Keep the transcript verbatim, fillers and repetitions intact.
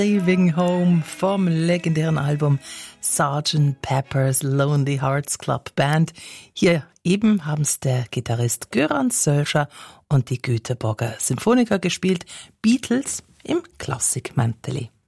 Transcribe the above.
Leaving Home vom legendären Album Sergeant Pepper's Lonely Hearts Club Band. Hier eben haben's der Gitarrist Göran Sölscher und die Göteborger Symphoniker gespielt. Beatles im Klassikmanteli.